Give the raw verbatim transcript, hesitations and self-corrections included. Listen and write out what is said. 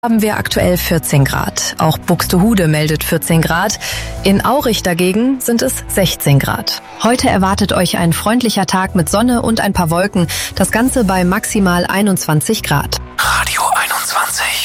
Haben wir aktuell vierzehn Grad. Auch Buxtehude meldet vierzehn Grad. In Aurich dagegen sind es sechzehn Grad. Heute erwartet euch ein freundlicher Tag mit Sonne und ein paar Wolken. Das Ganze bei maximal einundzwanzig Grad. Radio einundzwanzig.